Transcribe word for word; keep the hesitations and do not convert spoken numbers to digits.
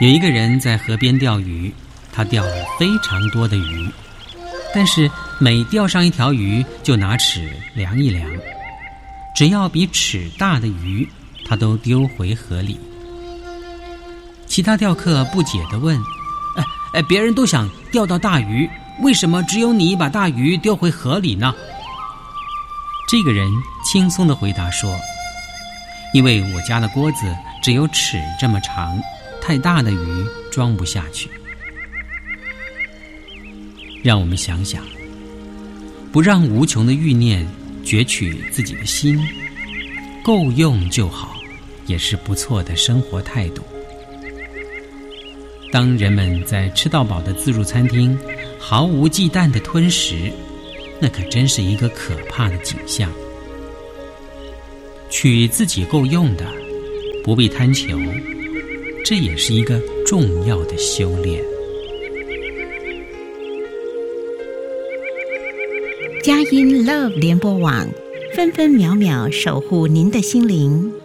有一个人在河边钓鱼，他钓了非常多的鱼，但是每钓上一条鱼就拿尺量一量，只要比尺大的鱼他都丢回河里。其他钓客不解地问：哎哎，别人都想钓到大鱼，为什么只有你把大鱼丢回河里呢？这个人轻松地回答说：因为我家的锅子只有尺这么长，太大的鱼装不下去。让我们想想，不让无穷的欲念攫取自己的心，够用就好，也是不错的生活态度。当人们在吃到饱的自助餐厅毫无忌惮地吞食，那可真是一个可怕的景象。取自己够用的，不必贪求，这也是一个重要的修炼。 佳音 Love 联播网，分分秒秒守护您的心灵。